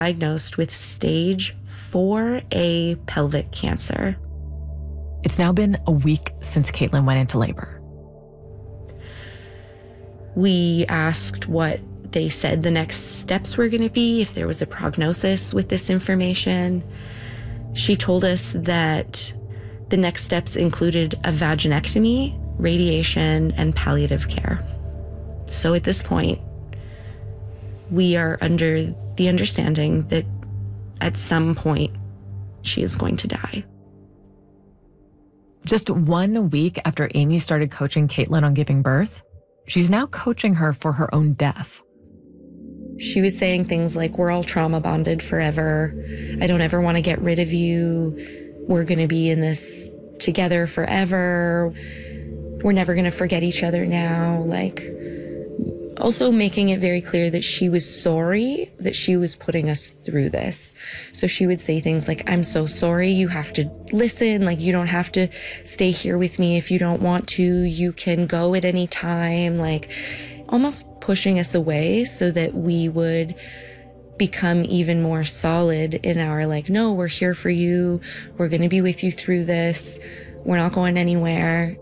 Diagnosed with stage 4A pelvic cancer. It's now been a week since Caitlin went into labor. We asked what they said the next steps were going to be, if there was a prognosis with this information. She told us that the next steps included a vaginectomy, radiation, and palliative care. So at this point, we are under the understanding that at some point she is going to die. Just 1 week after Amy started coaching Caitlin on giving birth, she's now coaching her for her own death. She was saying things like, we're all trauma bonded forever. I don't ever want to get rid of you. We're going to be in this together forever. We're never going to forget each other now. Also making it very clear that she was sorry that she was putting us through this. So she would say things like, I'm so sorry, you have to listen, you don't have to stay here with me if you don't want to, you can go at any time, almost pushing us away so that we would become even more solid in our no, we're here for you, we're going to be with you through this, we're not going anywhere.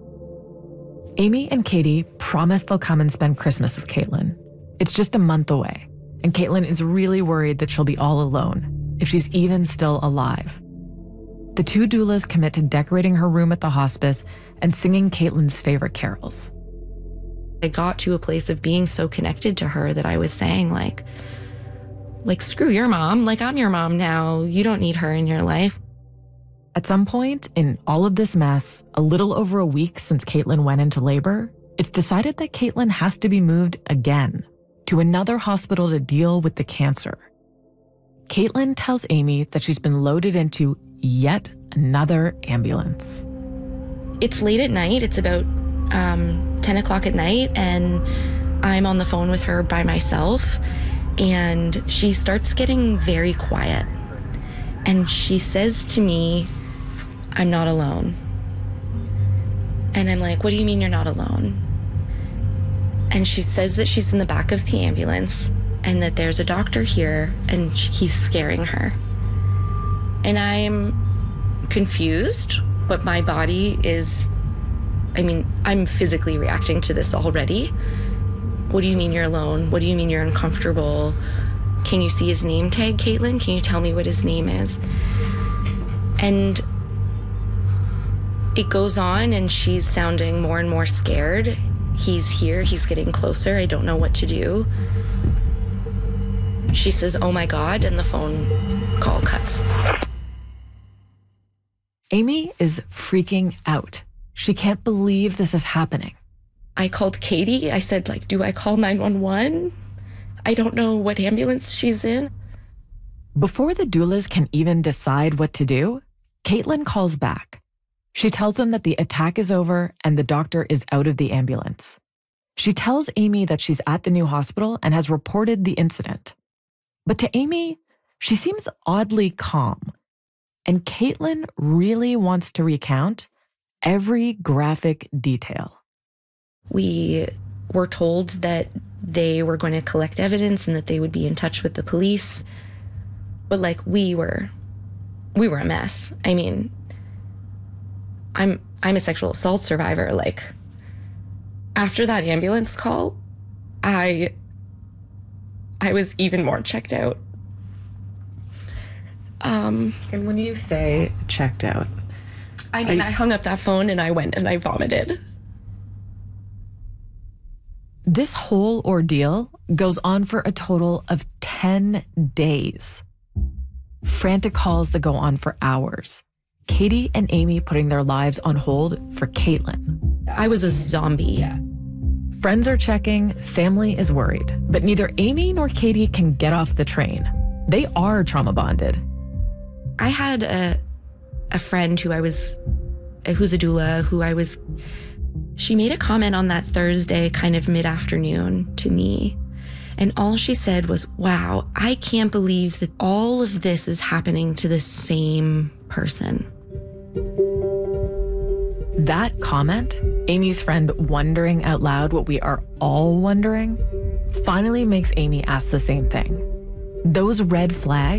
Amy and Katie promise they'll come and spend Christmas with Caitlin. It's just a month away, and Caitlin is really worried that she'll be all alone, if she's even still alive. The two doulas commit to decorating her room at the hospice and singing Caitlin's favorite carols. I got to a place of being so connected to her that I was saying, screw your mom, I'm your mom now, you don't need her in your life. At some point in all of this mess, a little over a week since Caitlin went into labor, it's decided that Caitlin has to be moved again to another hospital to deal with the cancer. Caitlin tells Amy that she's been loaded into yet another ambulance. It's late at night. It's about 10 o'clock at night, and I'm on the phone with her by myself, and she starts getting very quiet. And she says to me, I'm not alone. And I'm like, what do you mean you're not alone? And she says that she's in the back of the ambulance and that there's a doctor here and he's scaring her. And I'm confused, but my body is, I'm physically reacting to this already. What do you mean you're alone? What do you mean you're uncomfortable? Can you see his name tag, Caitlin? Can you tell me what his name is? And it goes on, and she's sounding more and more scared. He's here, he's getting closer, I don't know what to do. She says, oh my God, and the phone call cuts. Amy is freaking out. She can't believe this is happening. I called Katie. I said, do I call 911? I don't know what ambulance she's in. Before the doulas can even decide what to do, Caitlin calls back. She tells them that the attack is over and the doctor is out of the ambulance. She tells Amy that she's at the new hospital and has reported the incident. But to Amy, she seems oddly calm. And Caitlin really wants to recount every graphic detail. We were told that they were going to collect evidence and that they would be in touch with the police. But we were a mess. I'm a sexual assault survivor. After that ambulance call, I was even more checked out. And when you say checked out, I hung up that phone and I went and I vomited. This whole ordeal goes on for a total of 10 days. Frantic calls that go on for hours. Katie and Amy putting their lives on hold for Caitlin. I was a zombie. Yeah. Friends are checking, family is worried, but neither Amy nor Katie can get off the train. They are trauma bonded. I had a friend who's a doula, she made a comment on that Thursday, kind of mid-afternoon to me. And all she said was, wow, I can't believe that all of this is happening to the same person. That comment, Amy's friend wondering out loud what we are all wondering, finally makes Amy ask the same thing. Those red flags